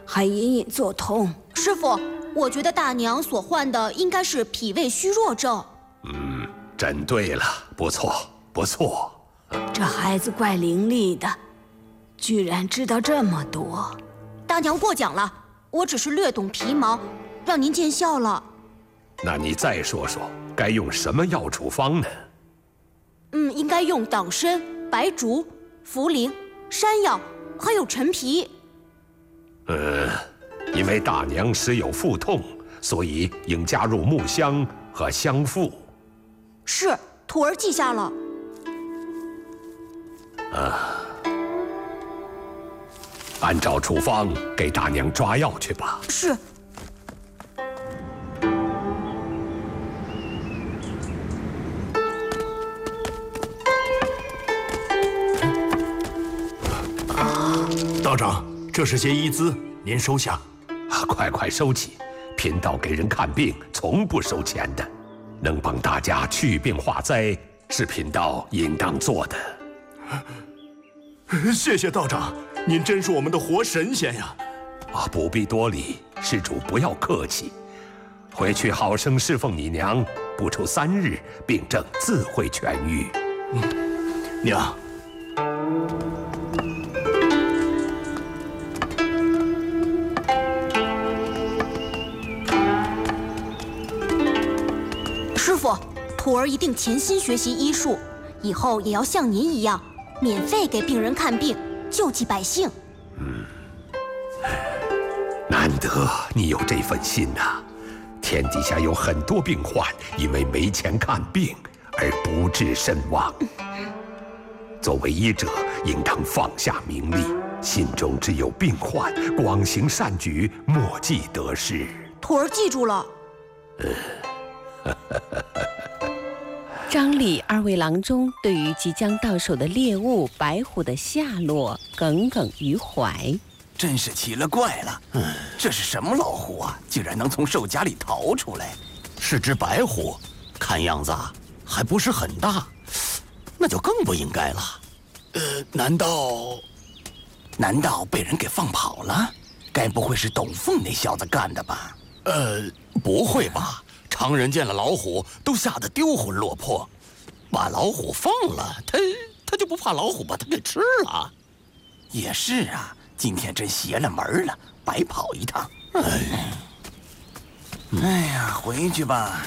还隐隐作痛。 师傅，我觉得大娘所患的应该是脾胃虚弱症。 真对了，不错不错。 这孩子怪伶俐的，居然知道这么多。 大娘过奖了，我只是略懂皮毛，让您见笑了。 那你再说说，该用什么药处方呢？ 应该用党参、白术、茯苓、山药，还有陈皮。 因为大娘时有腹痛，所以应加入木香和香附。 是，徒儿记下了。 按照处方给大娘抓药去吧。 是。 道长，这是些医资，您收下。 快收起！贫道给人看病从不收钱的，能帮大家去病化灾，是贫道应当做的。 谢谢道长，您真是我们的活神仙呀！ 不必多礼，施主不要客气。回去好生侍奉你娘，不出3日，病症自会痊愈。 娘。 师傅，徒儿一定潜心学习医术，以后也要像您一样，免费给病人看病，救济百姓。 难得你有这份心呐！天底下有很多病患因为没钱看病而不治身亡。作为医者，应当放下名利，心中只有病患，广行善举，莫计得失。 徒儿记住了。 张李2位郎中对于即将到手的猎物白虎的下落耿耿于怀， 真是奇了怪了。这是什么老虎啊，竟然能从兽夹里逃出来？ 是只白虎，看样子还不是很大，那就更不应该了。 难道被人给放跑了？该不会是董凤那小子干的吧？ 不会吧？常人见了老虎都吓得丢魂落魄，把老虎放了，他就不怕老虎把它给吃了？ 也是啊，今天真邪了门了，白跑一趟。哎呀，回去吧。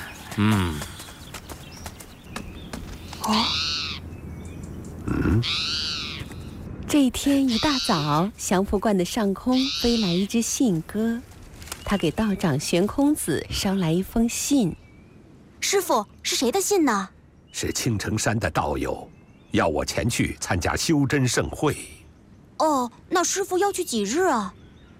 这一天一大早，降福观的上空飞来一只信鸽，他给道长悬空子捎来一封信。 师傅，是谁的信呢？ 是青城山的道友，要我前去参加修真盛会。 哦，那师傅要去几日啊？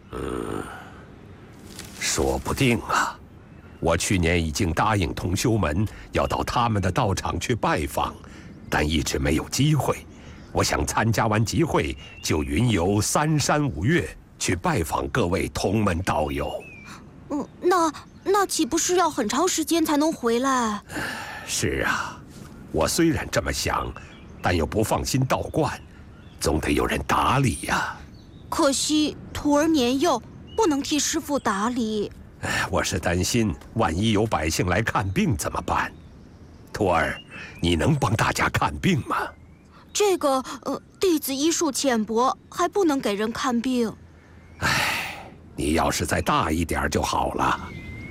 说不定啊。我去年已经答应同修们要到他们的道场去拜访，但一直没有机会。我想参加完集会，就云游3山5岳，去拜访各位同门道友。 那岂不是要很长时间才能回来？ 是啊，我虽然这么想，但又不放心道观，总得有人打理呀。 可惜徒儿年幼，不能替师父打理。 我是担心，万一有百姓来看病怎么办？徒儿，你能帮大家看病吗？ 这个，弟子医术浅薄，还不能给人看病。 你要是再大一点就好了。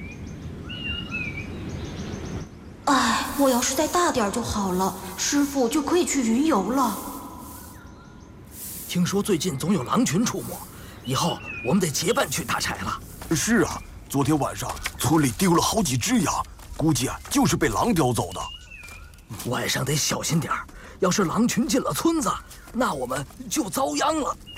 我要是再大点就好了，师父就可以去云游了。 听说最近总有狼群出没，以后我们得结伴去打柴了。 是啊，昨天晚上村里丢了好几只羊，估计就是被狼叼走的。 晚上得小心点儿，要是狼群进了村子，那我们就遭殃了。